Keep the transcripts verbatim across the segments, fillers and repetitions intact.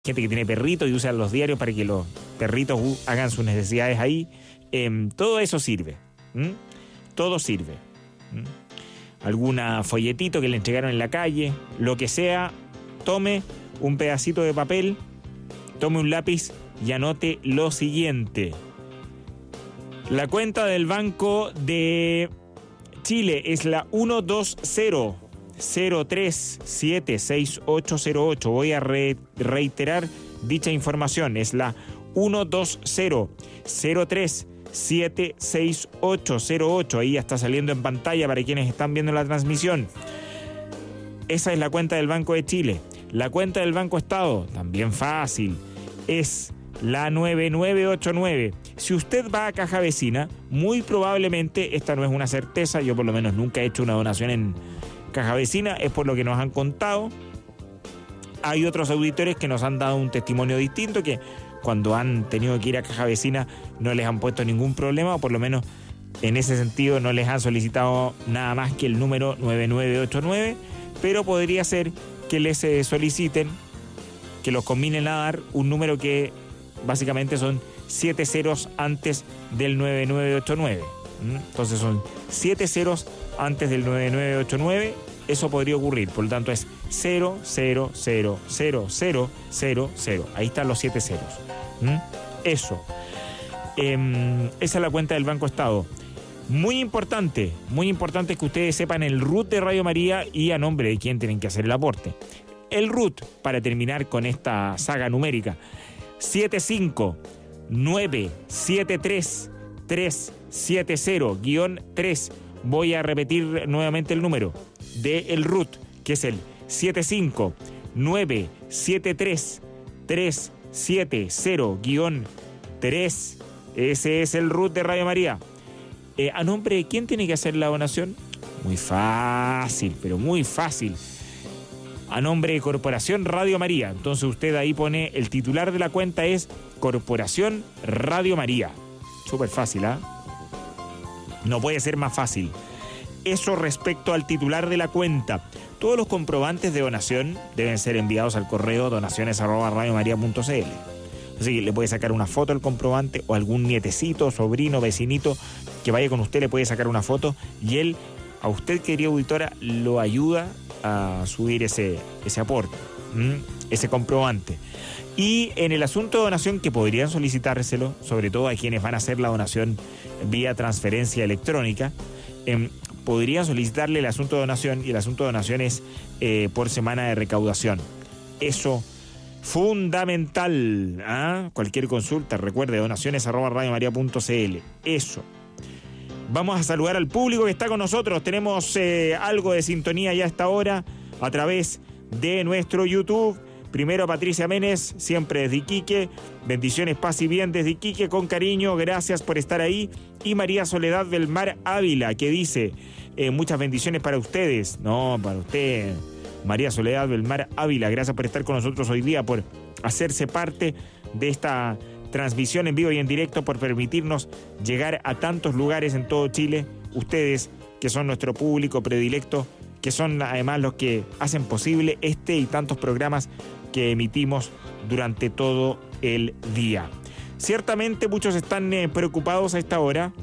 gente que tiene perritos y usa los diarios para que los perritos uh, hagan sus necesidades ahí. Eh, todo eso sirve. ¿Mm? Todo sirve. ¿Mm? Alguna folletito que le entregaron en la calle, lo que sea, tome un pedacito de papel, tome un lápiz y anote lo siguiente. La cuenta del Banco de Chile es la uno dos cero cero tres siete seis ocho cero ocho. Voy a re- reiterar dicha información. Es la uno dos cero cero tres siete seis ocho cero ocho. Ahí ya está saliendo en pantalla para quienes están viendo la transmisión. Esa es la cuenta del Banco de Chile. La cuenta del Banco Estado, también fácil, es la nueve nueve ocho nueve. Si usted va a Caja Vecina, muy probablemente, esta no es una certeza, yo por lo menos nunca he hecho una donación en Caja Vecina, es por lo que nos han contado. Hay otros auditores que nos han dado un testimonio distinto, que cuando han tenido que ir a Caja Vecina no les han puesto ningún problema, o por lo menos en ese sentido no les han solicitado nada más que el número nueve nueve ocho nueve, pero podría ser que les eh, soliciten, que los combinen a dar un número que básicamente son siete ceros antes del nueve nueve ocho nueve. Entonces son siete ceros antes del nueve nueve ocho nueve. Eso podría ocurrir. Por lo tanto es cero cero cero cero cero cero cero. Ahí están los siete ceros. Eso. Eh, esa es la cuenta del Banco Estado. Muy importante, muy importante que ustedes sepan el R U T de Radio María y a nombre de quién tienen que hacer el aporte. El R U T, para terminar con esta saga numérica, siete cinco nueve siete tres tres siete cero tres. Voy a repetir nuevamente el número del R U T, que es el siete cinco nueve siete tres tres siete cero tres. Ese es el R U T de Radio María. Eh, ¿A nombre de quién tiene que hacer la donación? Muy fácil, pero muy fácil. A nombre de Corporación Radio María. Entonces usted ahí pone, el titular de la cuenta es Corporación Radio María. Súper fácil, ¿ah? ¿eh? No puede ser más fácil. Eso respecto al titular de la cuenta. Todos los comprobantes de donación deben ser enviados al correo donaciones arroba radiomaria punto c l. Así que le puede sacar una foto al comprobante, o algún nietecito, sobrino, vecinito que vaya con usted le puede sacar una foto y él, a usted, querida auditora, lo ayuda a subir ese, ese aporte, ¿m? ese comprobante. Y en el asunto de donación, que podrían solicitárselo, sobre todo a quienes van a hacer la donación vía transferencia electrónica, eh, podrían solicitarle el asunto de donación, y el asunto de donación es eh, por semana de recaudación. Eso, fundamental. ¿Ah? Cualquier consulta, recuerde, donaciones arroba radiomaria punto c l. Eso. Vamos a saludar al público que está con nosotros. Tenemos eh, algo de sintonía ya a esta hora a través de nuestro YouTube. Primero Patricia Menes, siempre desde Iquique. Bendiciones, paz y bien desde Iquique, con cariño. Gracias por estar ahí. Y María Soledad del Mar Ávila, que dice, eh, muchas bendiciones para ustedes. No, para usted, María Soledad del Mar Ávila. Gracias por estar con nosotros hoy día, por hacerse parte de esta transmisión en vivo y en directo, por permitirnos llegar a tantos lugares en todo Chile. Ustedes, que son nuestro público predilecto, que son además los que hacen posible este y tantos programas que emitimos durante todo el día. Ciertamente muchos están eh, preocupados a esta hora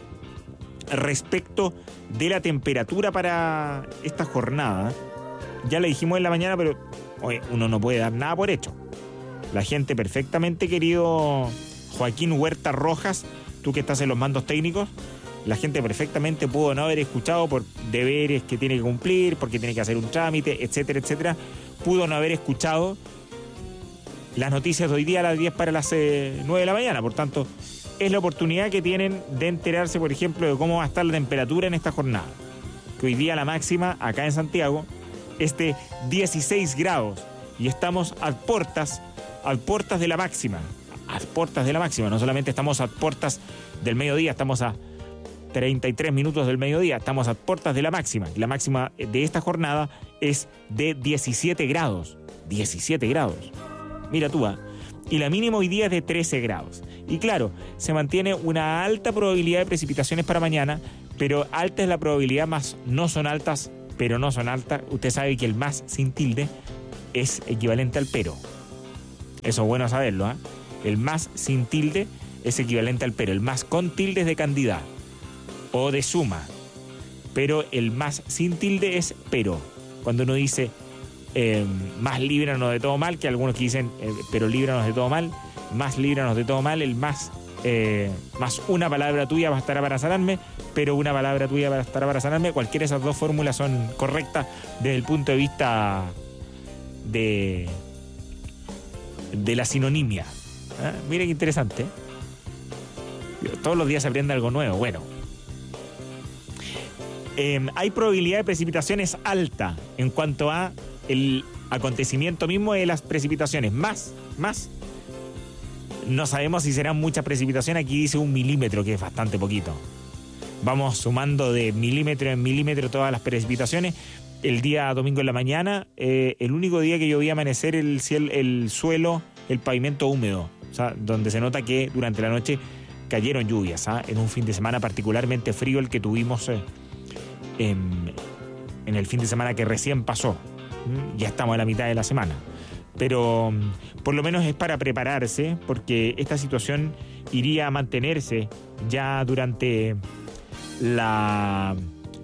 respecto de la temperatura para esta jornada. Ya le dijimos en la mañana, pero oye, uno no puede dar nada por hecho. La gente perfectamente, querido Joaquín Huerta Rojas, tú que estás en los mandos técnicos, la gente perfectamente pudo no haber escuchado por deberes que tiene que cumplir, porque tiene que hacer un trámite, etcétera, etcétera. Pudo no haber escuchado las noticias de hoy día a las diez para las eh, nueve de la mañana. Por tanto, es la oportunidad que tienen de enterarse, por ejemplo, de cómo va a estar la temperatura en esta jornada. Que hoy día la máxima acá en Santiago es de dieciséis grados y estamos a puertas, a puertas de la máxima. A puertas de la máxima. No solamente estamos a puertas del mediodía, estamos a treinta y tres minutos del mediodía, estamos a puertas de la máxima. La máxima de esta jornada es de diecisiete grados. diecisiete grados. Mira tú, ¿eh? Y la mínima hoy día es de trece grados. Y claro, se mantiene una alta probabilidad de precipitaciones para mañana, pero alta es la probabilidad, más no son altas, pero no son altas. Usted sabe que el más sin tilde es equivalente al pero. Eso es bueno saberlo, ¿eh? El más sin tilde es equivalente al pero. El más con tilde es de cantidad o de suma. Pero el más sin tilde es pero. Cuando uno dice eh, más líbranos de todo mal, que algunos que dicen eh, pero líbranos de todo mal, más líbranos de todo mal, el más, eh, más una palabra tuya bastará para sanarme, pero una palabra tuya bastará para sanarme. Cualquiera de esas dos fórmulas son correctas desde el punto de vista de, de la sinonimia. ¿Eh? Mira qué interesante. Todos los días se aprende algo nuevo. Bueno. Eh, hay probabilidad de precipitaciones alta en cuanto a el acontecimiento mismo de las precipitaciones. Más, más. No sabemos si serán muchas precipitaciones. Aquí dice un milímetro, que es bastante poquito. Vamos sumando de milímetro en milímetro todas las precipitaciones. El día domingo en la mañana, eh, el único día que yo vi amanecer el cielo, el suelo, el pavimento húmedo. O sea, donde se nota que durante la noche cayeron lluvias, ¿ah? En un fin de semana particularmente frío el que tuvimos eh, en, en el fin de semana que recién pasó. ¿Mm? Ya estamos a la mitad de la semana. Pero por lo menos es para prepararse, porque esta situación iría a mantenerse ya durante la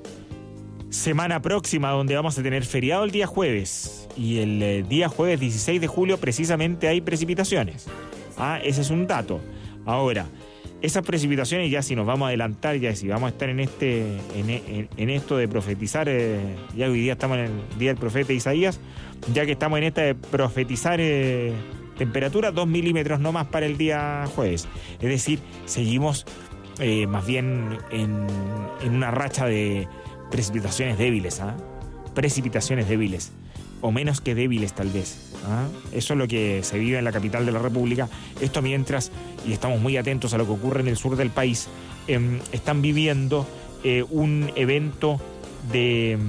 semana próxima, donde vamos a tener feriado el día jueves. Y el eh, día jueves dieciséis de julio precisamente hay precipitaciones. Ah, ese es un dato. Ahora, esas precipitaciones, ya si nos vamos a adelantar, ya si vamos a estar en este en, en, en esto de profetizar, eh, ya hoy día estamos en el día del profeta Isaías, ya que estamos en esta de profetizar eh, temperatura, dos milímetros no más para el día jueves. Es decir, seguimos eh, más bien en, en una racha de precipitaciones débiles, ¿ah? Precipitaciones débiles, o menos que débiles tal vez. ¿Ah? Eso es lo que se vive en la capital de la República. Esto mientras, y estamos muy atentos a lo que ocurre en el sur del país, eh, están viviendo eh, un evento de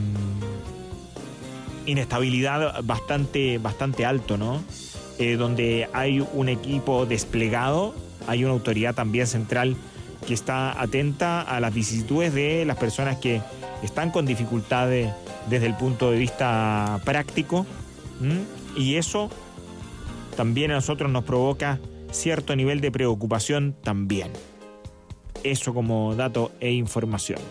eh, inestabilidad bastante, bastante alto, ¿no? Eh, donde hay un equipo desplegado, hay una autoridad también central que está atenta a las vicisitudes de las personas que están con dificultades desde el punto de vista práctico. ¿Mm? Y eso también a nosotros nos provoca cierto nivel de preocupación también. Eso como dato e información.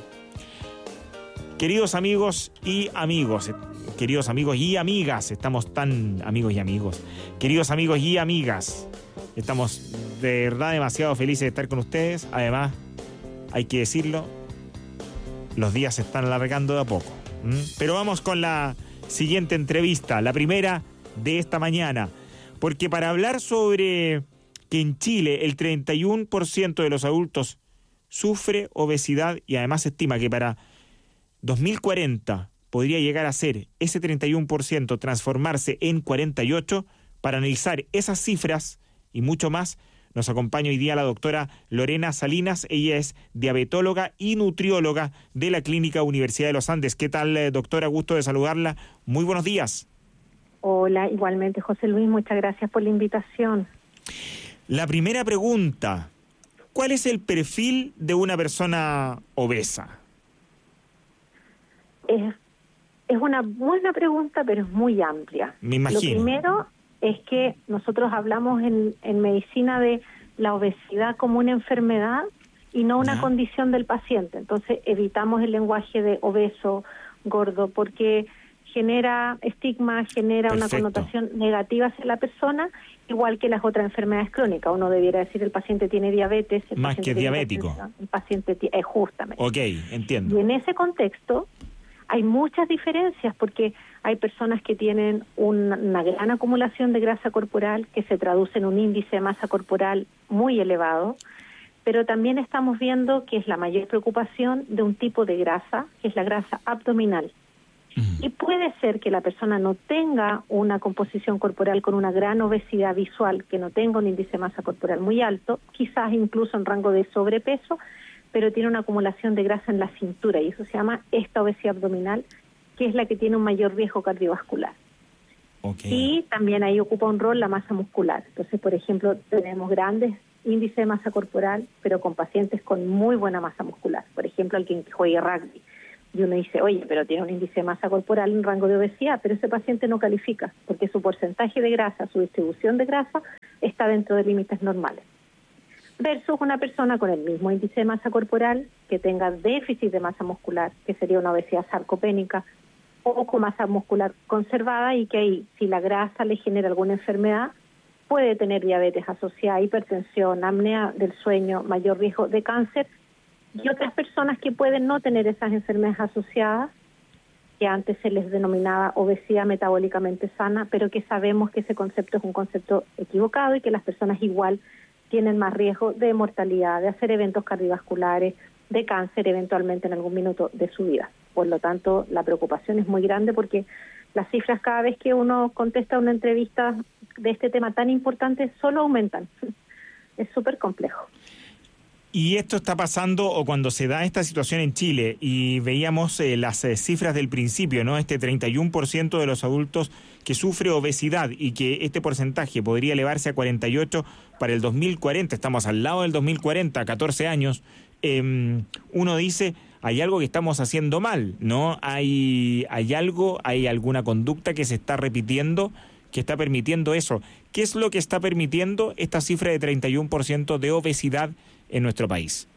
Queridos amigos y amigos, queridos amigos y amigas, estamos tan amigos y amigos, queridos amigos y amigas, estamos de verdad demasiado felices de estar con ustedes. Además, hay que decirlo, los días se están alargando de a poco. ¿Mm? Pero vamos con la siguiente entrevista, la primera de esta mañana, porque para hablar sobre que en Chile el treinta y uno por ciento de los adultos sufre obesidad y además se estima que para dos mil cuarenta podría llegar a ser ese treinta y uno por ciento transformarse en cuarenta y ocho por ciento, para analizar esas cifras y mucho más, nos acompaña hoy día la doctora Lorena Salinas. Ella es diabetóloga y nutrióloga de la Clínica Universidad de los Andes. ¿Qué tal, doctora? Gusto de saludarla. Muy buenos días. Hola, igualmente, José Luis, muchas gracias por la invitación. La primera pregunta, ¿cuál es el perfil de una persona obesa? Es, es una buena pregunta, pero es muy amplia. Me imagino. Lo primero es que nosotros hablamos en, en medicina de la obesidad como una enfermedad y no una ¿Ya? condición del paciente. Entonces evitamos el lenguaje de obeso, gordo, porque genera estigma, genera Perfecto. una connotación negativa hacia la persona, igual que las otras enfermedades crónicas. Uno debiera decir el paciente tiene diabetes. El Más que diabético. El paciente tiene, eh, justamente. Ok, entiendo. Y en ese contexto hay muchas diferencias, porque hay personas que tienen una, una gran acumulación de grasa corporal que se traduce en un índice de masa corporal muy elevado, pero también estamos viendo que es la mayor preocupación de un tipo de grasa, que es la grasa abdominal. Y puede ser que la persona no tenga una composición corporal con una gran obesidad visual, que no tenga un índice de masa corporal muy alto, quizás incluso en rango de sobrepeso, pero tiene una acumulación de grasa en la cintura, y eso se llama esta obesidad abdominal, que es la que tiene un mayor riesgo cardiovascular. Okay. Y también ahí ocupa un rol la masa muscular. Entonces, por ejemplo, tenemos grandes índices de masa corporal, pero con pacientes con muy buena masa muscular. Por ejemplo, alguien que juegue rugby. Y uno dice, oye, pero tiene un índice de masa corporal en rango de obesidad, pero ese paciente no califica, porque su porcentaje de grasa, su distribución de grasa, está dentro de límites normales. Versus una persona con el mismo índice de masa corporal, que tenga déficit de masa muscular, que sería una obesidad sarcopénica, o con masa muscular conservada, y que ahí, si la grasa le genera alguna enfermedad, puede tener diabetes asociada, hipertensión, apnea del sueño, mayor riesgo de cáncer, y otras personas que pueden no tener esas enfermedades asociadas, que antes se les denominaba obesidad metabólicamente sana, pero que sabemos que ese concepto es un concepto equivocado y que las personas igual tienen más riesgo de mortalidad, de hacer eventos cardiovasculares, de cáncer eventualmente en algún minuto de su vida. Por lo tanto, la preocupación es muy grande porque las cifras cada vez que uno contesta una entrevista de este tema tan importante solo aumentan. Es súper complejo. Y esto está pasando, o cuando se da esta situación en Chile, y veíamos eh, las eh, cifras del principio, ¿no? Este treinta y uno por ciento de los adultos que sufre obesidad, y que este porcentaje podría elevarse a cuarenta y ocho para el dos mil cuarenta, estamos al lado del dos mil cuarenta, catorce años, eh, uno dice, hay algo que estamos haciendo mal, ¿no? Hay, hay algo, hay alguna conducta que se está repitiendo, que está permitiendo eso. ¿Qué es lo que está permitiendo esta cifra de treinta y uno por ciento de obesidad en nuestro país?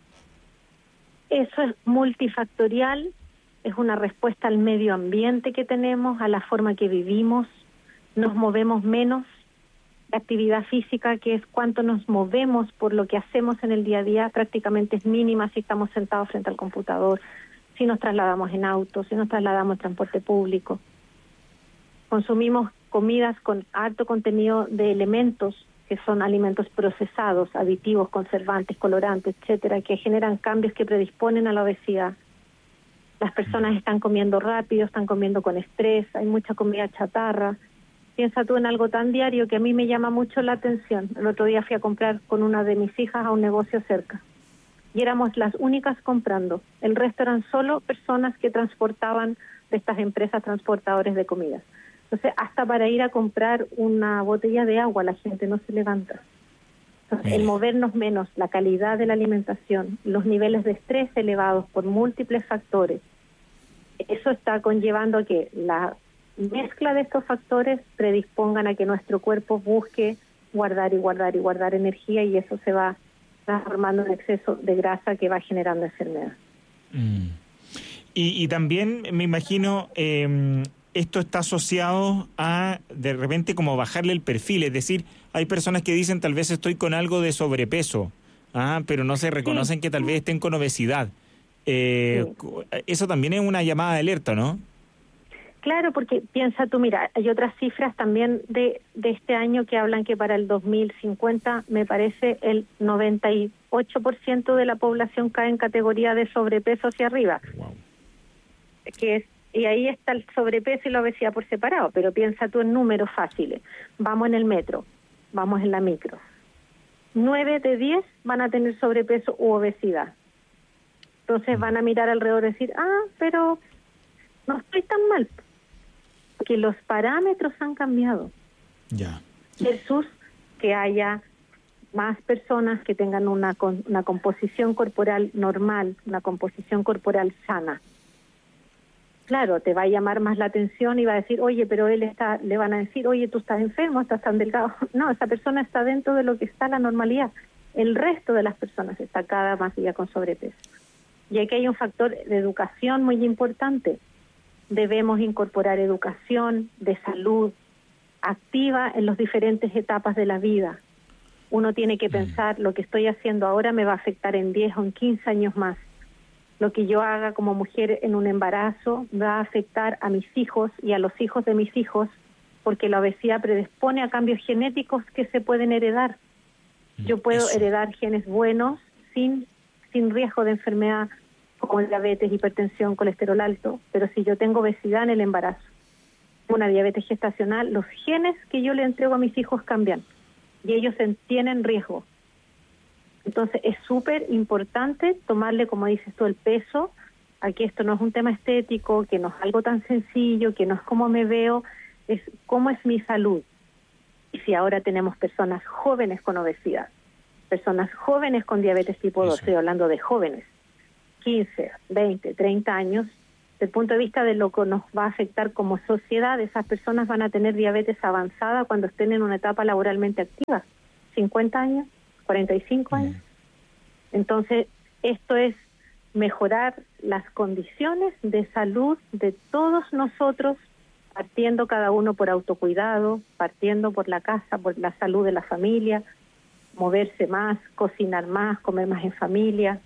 Eso es multifactorial, es una respuesta al medio ambiente que tenemos, a la forma que vivimos, nos movemos menos, la actividad física, que es cuánto nos movemos por lo que hacemos en el día a día, prácticamente es mínima si estamos sentados frente al computador, si nos trasladamos en auto, si nos trasladamos en transporte público. Consumimos comidas con alto contenido de elementos, que son alimentos procesados, aditivos, conservantes, colorantes, etcétera, que generan cambios que predisponen a la obesidad. Las personas están comiendo rápido, están comiendo con estrés, hay mucha comida chatarra. Piensa tú en algo tan diario que a mí me llama mucho la atención. El otro día fui a comprar con una de mis hijas a un negocio cerca y éramos las únicas comprando. El resto eran solo personas que transportaban de estas empresas transportadores de comida. Entonces, hasta para ir a comprar una botella de agua la gente no se levanta. Entonces, el movernos menos, la calidad de la alimentación, los niveles de estrés elevados por múltiples factores, eso está conllevando a que la mezcla de estos factores predispongan a que nuestro cuerpo busque guardar y guardar y guardar energía, y eso se va transformando en exceso de grasa que va generando enfermedad. Mm. Y, y también me imagino... Eh, esto está asociado a, de repente, como bajarle el perfil. Es decir, hay personas que dicen, tal vez estoy con algo de sobrepeso, ah, pero no se reconocen sí. que tal vez estén con obesidad. Eh, sí. Eso también es una llamada de alerta, ¿no? Claro, porque piensa tú, mira, hay otras cifras también de, de este año que hablan que para el dos mil cincuenta, me parece, el noventa y ocho por ciento de la población cae en categoría de sobrepeso hacia arriba. Wow. Que es Y ahí está el sobrepeso y la obesidad por separado, pero piensa tú en números fáciles. Vamos en el metro, vamos en la micro. Nueve de diez van a tener sobrepeso u obesidad. Entonces van a mirar alrededor y decir, ah, pero no estoy tan mal. Porque los parámetros han cambiado. Ya. Versus que haya más personas que tengan una, una composición corporal normal, una composición corporal sana. Claro, te va a llamar más la atención y va a decir, oye, pero él está, le van a decir, oye, tú estás enfermo, estás tan delgado. No, esa persona está dentro de lo que está la normalidad. El resto de las personas está cada más día con sobrepeso. Y aquí hay un factor de educación muy importante. Debemos incorporar educación de salud activa en las diferentes etapas de la vida. Uno tiene que pensar, lo que estoy haciendo ahora me va a afectar en diez o en quince años más. Lo que yo haga como mujer en un embarazo va a afectar a mis hijos y a los hijos de mis hijos, porque la obesidad predispone a cambios genéticos que se pueden heredar. Yo puedo Eso. heredar genes buenos sin, sin riesgo de enfermedad como diabetes, hipertensión, colesterol alto, pero si yo tengo obesidad en el embarazo, una diabetes gestacional, los genes que yo le entrego a mis hijos cambian y ellos tienen riesgo. Entonces es súper importante tomarle, como dices tú, el peso a que esto no es un tema estético, que no es algo tan sencillo, que no es cómo me veo, es cómo es mi salud. Y si ahora tenemos personas jóvenes con obesidad, personas jóvenes con diabetes tipo dos, estoy hablando de jóvenes, quince, veinte, treinta años, desde el punto de vista de lo que nos va a afectar como sociedad, esas personas van a tener diabetes avanzada cuando estén en una etapa laboralmente activa, cincuenta años, cuarenta y cinco años. Entonces, esto es mejorar las condiciones de salud de todos nosotros, partiendo cada uno por autocuidado, partiendo por la casa, por la salud de la familia, moverse más, cocinar más, comer más en familia,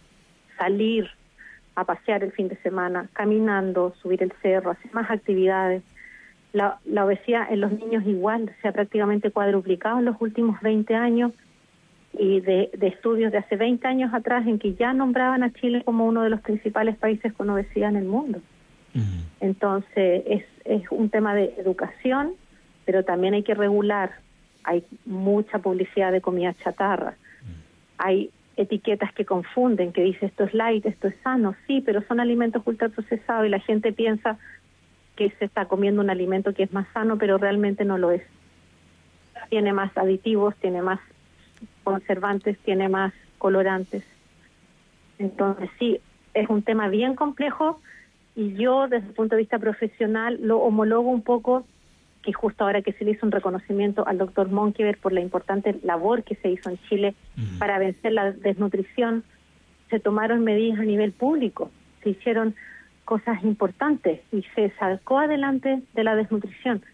salir a pasear el fin de semana, caminando, subir el cerro, hacer más actividades. La, la obesidad en los niños igual se ha prácticamente cuadruplicado en los últimos veinte años, y de, de estudios de hace veinte años atrás en que ya nombraban a Chile como uno de los principales países con obesidad en el mundo. Uh-huh. Entonces es, es un tema de educación, pero también hay que regular. Hay mucha publicidad de comida chatarra, uh-huh. Hay etiquetas que confunden, que dice esto es light, esto es sano, sí, pero son alimentos ultraprocesados y la gente piensa que se está comiendo un alimento que es más sano, pero realmente no lo es. Tiene más aditivos, tiene más conservantes, tiene más colorantes. Entonces sí, es un tema bien complejo y yo desde el punto de vista profesional lo homologo un poco, que justo ahora que se le hizo un reconocimiento al doctor Monkever por la importante labor que se hizo en Chile uh-huh. para vencer la desnutrición, se tomaron medidas a nivel público, se hicieron cosas importantes y se sacó adelante de la desnutrición.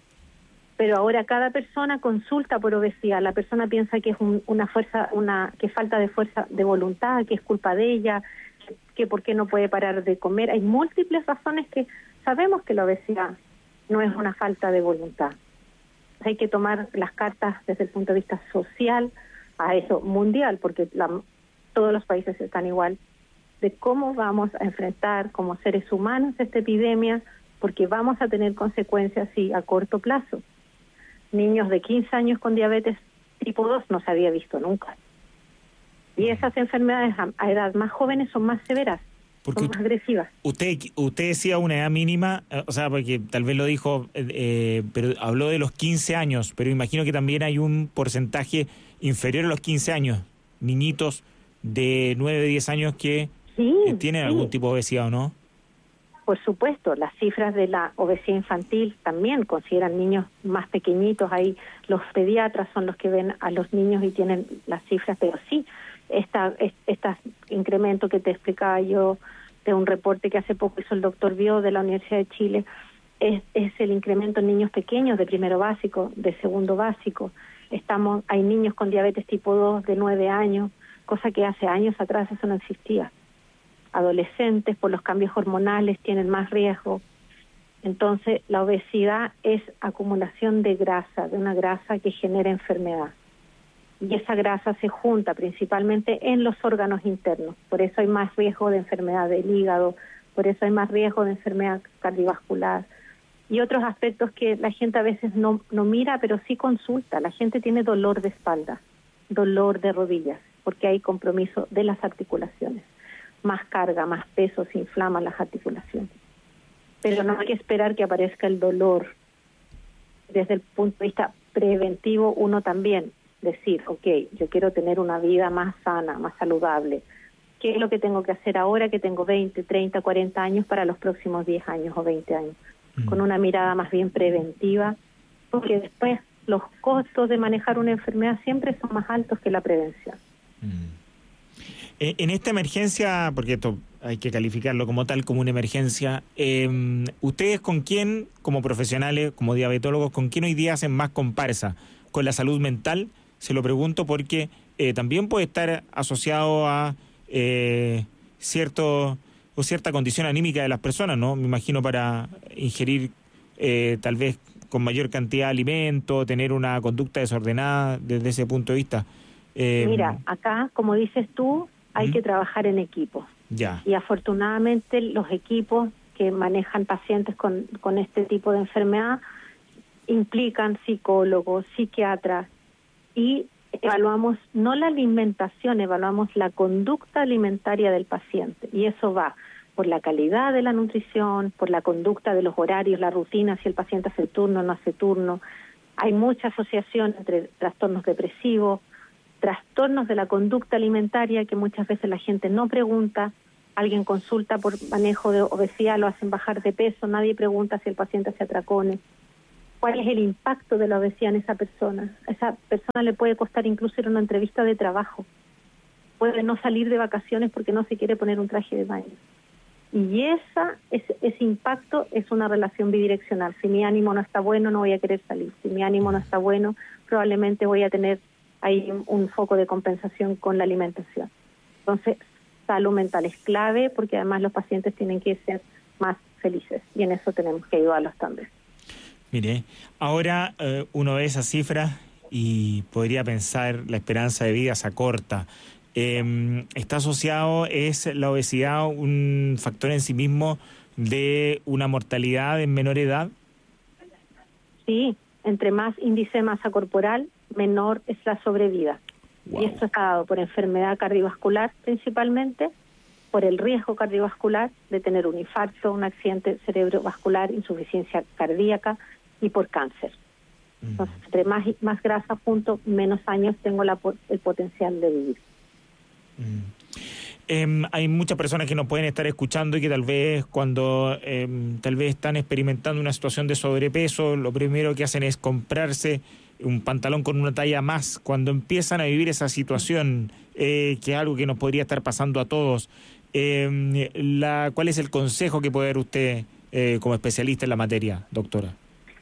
Pero ahora cada persona consulta por obesidad, la persona piensa que es un, una fuerza, una que falta de fuerza de voluntad, que es culpa de ella, que, que por qué no puede parar de comer. Hay múltiples razones que sabemos que la obesidad no es una falta de voluntad. Hay que tomar las cartas desde el punto de vista social, a eso mundial, porque la, todos los países están igual, de cómo vamos a enfrentar como seres humanos esta epidemia, porque vamos a tener consecuencias sí, a corto plazo. Niños de quince años con diabetes tipo dos no se había visto nunca. Y esas enfermedades a, a edad más jóvenes son más severas, porque son más agresivas. Usted usted decía una edad mínima, o sea, porque tal vez lo dijo, eh, pero habló de los quince años, pero imagino que también hay un porcentaje inferior a los quince años, niñitos de nueve, diez años que sí, eh, tienen sí. algún tipo de obesidad, ¿o no? Por supuesto, las cifras de la obesidad infantil también consideran niños más pequeñitos. Ahí los pediatras son los que ven a los niños y tienen las cifras, pero sí, esta, este incremento que te explicaba yo de un reporte que hace poco hizo el doctor Bio de la Universidad de Chile, es, es el incremento en niños pequeños de primero básico, de segundo básico. Estamos, hay niños con diabetes tipo dos de nueve años, cosa que hace años atrás eso no existía. Adolescentes por los cambios hormonales tienen más riesgo. Entonces la obesidad es acumulación de grasa, de una grasa que genera enfermedad. Y esa grasa se junta principalmente en los órganos internos. Por eso hay más riesgo de enfermedad del hígado, por eso hay más riesgo de enfermedad cardiovascular. Y otros aspectos que la gente a veces no, no mira, pero sí consulta. La gente tiene dolor de espalda, dolor de rodillas, porque hay compromiso de las articulaciones. Más carga, más peso, se inflaman las articulaciones. Pero no hay que esperar que aparezca el dolor. Desde el punto de vista preventivo, uno también decir, ok, yo quiero tener una vida más sana, más saludable. ¿Qué es lo que tengo que hacer ahora que tengo veinte, treinta, cuarenta años para los próximos diez años o veinte años? Mm. Con una mirada más bien preventiva, porque después los costos de manejar una enfermedad siempre son más altos que la prevención. Mm. En esta emergencia, porque esto hay que calificarlo como tal, como una emergencia, eh, ¿ustedes con quién, como profesionales, como diabetólogos, con quién hoy día hacen más comparsa? ¿Con la salud mental? Se lo pregunto porque eh, también puede estar asociado a eh, cierto o cierta condición anímica de las personas, ¿no? Me imagino para ingerir eh, tal vez con mayor cantidad de alimento, tener una conducta desordenada desde ese punto de vista. Eh, Mira, acá, como dices tú, hay ¿Mm? que trabajar en equipo. Ya. Y afortunadamente los equipos que manejan pacientes con, con este tipo de enfermedad implican psicólogos, psiquiatras, y evaluamos no la alimentación, evaluamos la conducta alimentaria del paciente. Y eso va por la calidad de la nutrición, por la conducta de los horarios, la rutina, si el paciente hace turno o no hace turno. Hay mucha asociación entre trastornos depresivos, trastornos de la conducta alimentaria que muchas veces la gente no pregunta, Alguien consulta por manejo de obesidad, lo hacen bajar de peso, nadie pregunta si el paciente hace atracones. ¿Cuál es el impacto de la obesidad en esa persona? A esa persona le puede costar incluso ir a una entrevista de trabajo. Puede no salir de vacaciones porque no se quiere poner un traje de baño. Y esa, ese, ese impacto es una relación bidireccional. Si mi ánimo no está bueno, no voy a querer salir. Si mi ánimo no está bueno, probablemente voy a tener ahí un, un foco de compensación con la alimentación. Entonces, salud mental es clave porque además los pacientes tienen que ser más felices y en eso tenemos que ayudarlos también. Mire, ahora eh, uno ve esas cifras y podría pensar la esperanza de vida se acorta. Eh, ¿Está asociado, es la obesidad un factor en sí mismo de una mortalidad en menor edad? Sí, entre más índice de masa corporal, menor es la sobrevida. Wow. Y esto está dado por enfermedad cardiovascular principalmente, por el riesgo cardiovascular de tener un infarto, un accidente cerebrovascular, insuficiencia cardíaca y por cáncer. Mm. Entonces, entre más, más grasa junto, menos años tengo la, el potencial de vivir. Mm. Eh, hay muchas personas que nos pueden estar escuchando y que tal vez cuando eh, tal vez están experimentando una situación de sobrepeso, lo primero que hacen es comprarse un pantalón con una talla más. Cuando empiezan a vivir esa situación, eh, que es algo que nos podría estar pasando a todos, eh, la, ¿cuál es el consejo que puede dar usted eh, como especialista en la materia, doctora?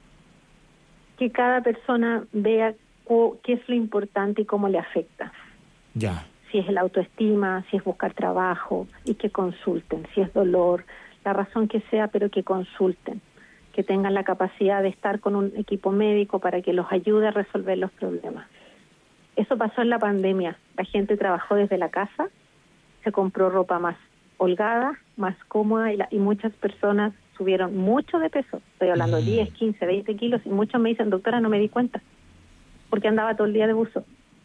Que cada persona vea qué es lo importante y cómo le afecta. Ya. Si es la autoestima, si es buscar trabajo, y que consulten, si es dolor, la razón que sea, pero que consulten, que tengan la capacidad de estar con un equipo médico para que los ayude a resolver los problemas. Eso pasó en la pandemia, la gente trabajó desde la casa, se compró ropa más holgada, más cómoda, y, la, y muchas personas subieron mucho de peso, estoy hablando de diez, quince, veinte kilos, y muchos me dicen, doctora, no me di cuenta, porque andaba todo el día de buzo.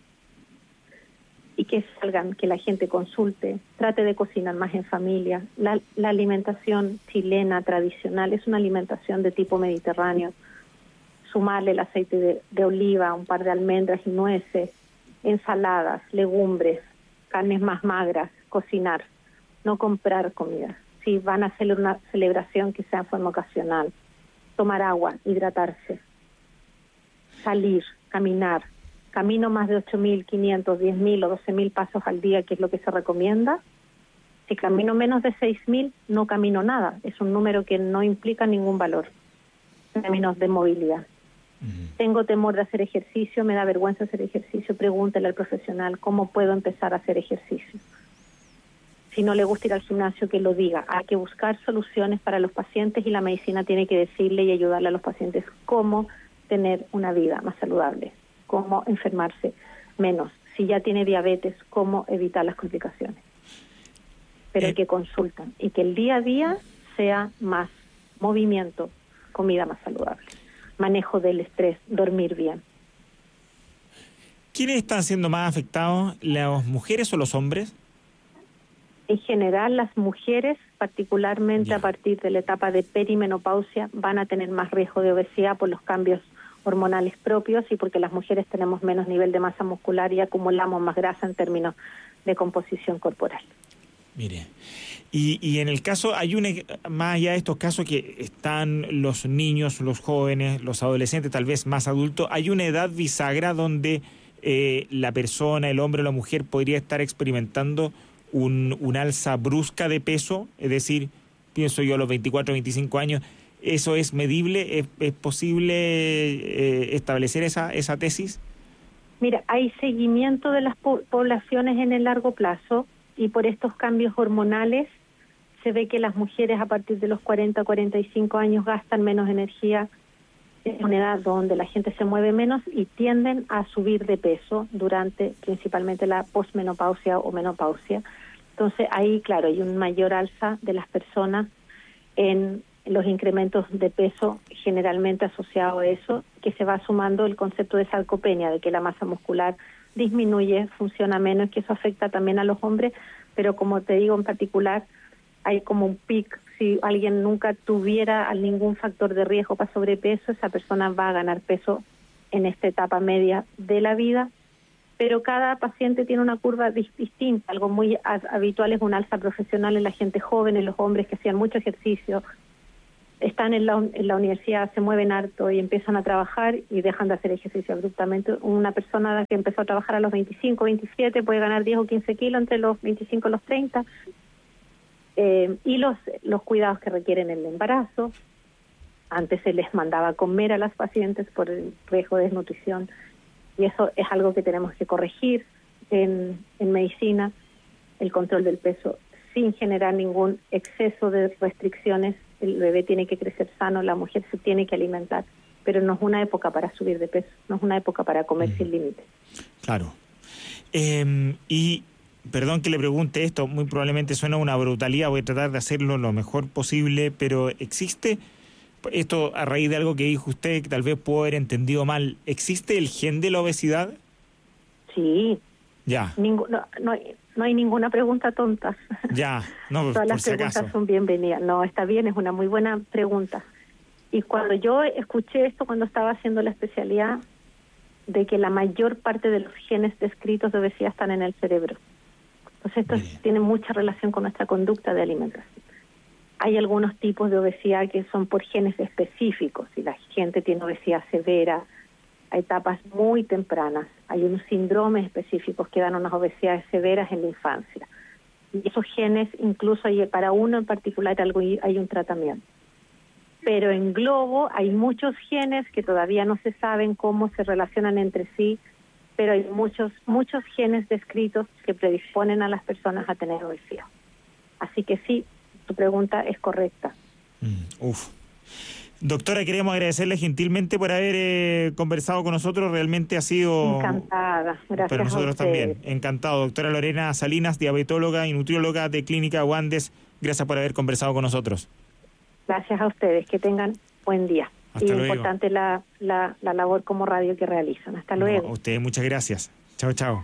Y que salgan, que la gente consulte, trate de cocinar más en familia. La, la alimentación chilena tradicional es una alimentación de tipo mediterráneo. Sumarle el aceite de, de oliva, un par de almendras y nueces, ensaladas, legumbres, carnes más magras, cocinar, no comprar comida. Si van a hacer una celebración que sea en forma ocasional, tomar agua, hidratarse, salir, caminar. Camino más de ocho mil quinientos, diez mil o doce mil pasos al día, que es lo que se recomienda. Si camino menos de seis mil, no camino nada. Es un número que no implica ningún valor en términos de movilidad. Uh-huh. Tengo temor de hacer ejercicio, me da vergüenza hacer ejercicio, pregúntele al profesional cómo puedo empezar a hacer ejercicio. Si no le gusta ir al gimnasio, que lo diga. Hay que buscar soluciones para los pacientes y la medicina tiene que decirle y ayudarle a los pacientes cómo tener una vida más saludable, cómo enfermarse menos. Si ya tiene diabetes, cómo evitar las complicaciones. Pero eh. que consultan y que el día a día sea más movimiento, comida más saludable, manejo del estrés, dormir bien. ¿Quiénes están siendo más afectados, las mujeres o los hombres? En general, las mujeres, particularmente ya. a partir de la etapa de perimenopausia, van a tener más riesgo de obesidad por los cambios hormonales propios y porque las mujeres tenemos menos nivel de masa muscular y acumulamos más grasa en términos de composición corporal. Mire, y, y en el caso, hay una, más allá de estos casos que están los niños, los jóvenes, los adolescentes, tal vez más adultos, hay una edad bisagra donde eh, la persona, el hombre o la mujer podría estar experimentando un, un alza brusca de peso, es decir, pienso yo a los veinticuatro, veinticinco años. ¿Eso es medible? ¿Es, es posible eh, establecer esa, esa tesis? Mira, hay seguimiento de las po- poblaciones en el largo plazo y por estos cambios hormonales se ve que las mujeres a partir de los cuarenta, cuarenta y cinco años gastan menos energía, es una edad donde la gente se mueve menos y tienden a subir de peso durante principalmente la posmenopausia o menopausia. Entonces ahí, claro, hay un mayor alza de las personas en los incrementos de peso generalmente asociados a eso, que se va sumando el concepto de sarcopenia, de que la masa muscular disminuye, funciona menos, que eso afecta también a los hombres, pero como te digo en particular, hay como un pic. Si alguien nunca tuviera ningún factor de riesgo para sobrepeso, esa persona va a ganar peso en esta etapa media de la vida pero cada paciente tiene una curva dis- distinta. Algo muy a- habitual es un alza profesional en la gente joven, en los hombres que hacían mucho ejercicio, están en la, en la universidad, se mueven harto y empiezan a trabajar y dejan de hacer ejercicio abruptamente. Una persona que empezó a trabajar a los veinticinco, veintisiete puede ganar diez o quince kilos entre los veinticinco y los treinta. Eh, y los, los cuidados que requieren el embarazo. Antes se les mandaba a comer a las pacientes por el riesgo de desnutrición y eso es algo que tenemos que corregir en, en medicina, el control del peso sin generar ningún exceso de restricciones. El bebé tiene que crecer sano, la mujer se tiene que alimentar, pero no es una época para subir de peso, no es una época para comer mm. sin límites. Claro. Eh, y perdón que le pregunte esto, muy probablemente suena una brutalidad, voy a tratar de hacerlo lo mejor posible, pero ¿existe, esto a raíz de algo que dijo usted, que tal vez puedo haber entendido mal, ¿existe el gen de la obesidad? Sí. Ya. Ningú, no, no, hay, no hay ninguna pregunta tonta. Ya, no, Todas las si preguntas acaso. son bienvenidas. No, está bien, es una muy buena pregunta. Y cuando yo escuché esto, cuando estaba haciendo la especialidad, de que la mayor parte de los genes descritos de obesidad están en el cerebro. Entonces esto es, tiene mucha relación con nuestra conducta de alimentación. Hay algunos tipos de obesidad que son por genes específicos. Si la gente tiene obesidad severa, a etapas muy tempranas, hay unos síndromes específicos que dan unas obesidades severas en la infancia. Y esos genes, incluso hay, para uno en particular algo, hay un tratamiento. Pero en globo hay muchos genes que todavía no se saben cómo se relacionan entre sí, pero hay muchos muchos genes descritos que predisponen a las personas a tener obesidad. Así que sí, tu pregunta es correcta. Mm, uf. Doctora, queremos agradecerle gentilmente por haber eh, conversado con nosotros. Realmente ha sido... Encantada, gracias para nosotros a ustedes. también. Encantado. Doctora Lorena Salinas, diabetóloga y nutrióloga de Clínica Wandes, gracias por haber conversado con nosotros. Gracias a ustedes, que tengan buen día. Hasta y luego. importante la, la, la labor como radio que realizan. Hasta luego. No, a ustedes muchas gracias. Chao, chao.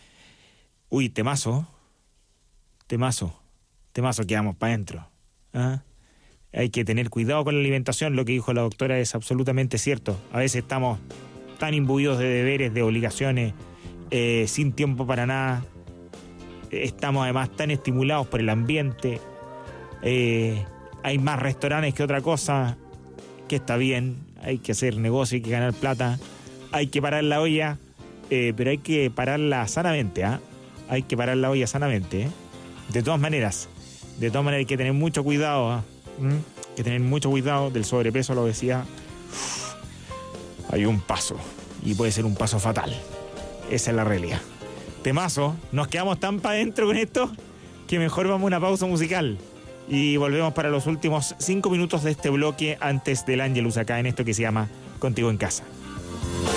Uy, temazo. Temazo. Temazo, quedamos para adentro. ¿Ah? Hay que tener cuidado con la alimentación, lo que dijo la doctora es absolutamente cierto. A veces estamos tan imbuidos de deberes, de obligaciones, eh, sin tiempo para nada. Estamos además tan estimulados por el ambiente. Eh, hay más restaurantes que otra cosa, que está bien. Hay que hacer negocio, hay que ganar plata. Hay que parar la olla, eh, pero hay que pararla sanamente. ¿eh? Hay que parar la olla sanamente. ¿eh? De todas maneras, de todas maneras hay que tener mucho cuidado. ¿eh? ¿Mm? Que tener mucho cuidado del sobrepeso, la obesidad. Uf, hay un paso y puede ser un paso fatal. Esa es la realidad. Temazo, nos quedamos tan para adentro con esto que mejor vamos a una pausa musical y volvemos para los últimos cinco minutos de este bloque antes del Ángelus acá en esto que se llama Contigo en Casa.